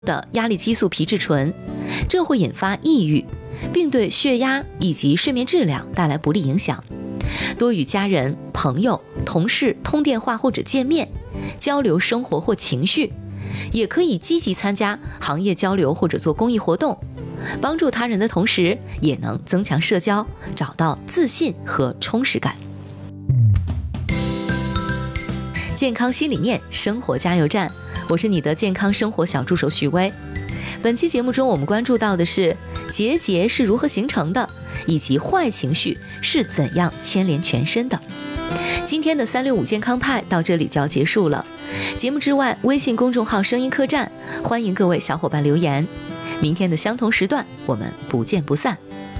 的压力激素皮质醇，这会引发抑郁，并对血压以及睡眠质量带来不利影响。多与家人、朋友、同事通电话或者见面，交流生活或情绪，也可以积极参加行业交流或者做公益活动，帮助他人的同时，也能增强社交，找到自信和充实感。健康新理念，生活加油站，我是你的健康生活小助手许巍。本期节目中，我们关注到的是结节是如何形成的，以及坏情绪是怎样牵连全身的。今天的365健康派到这里就要结束了。节目之外，微信公众号声音客栈，欢迎各位小伙伴留言。明天的相同时段，我们不见不散。